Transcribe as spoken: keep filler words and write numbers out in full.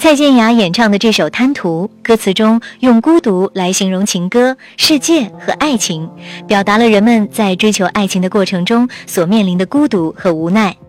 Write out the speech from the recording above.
蔡健雅演唱的这首《贪图》，歌词中用孤独来形容情歌、世界和爱情，表达了人们在追求爱情的过程中所面临的孤独和无奈。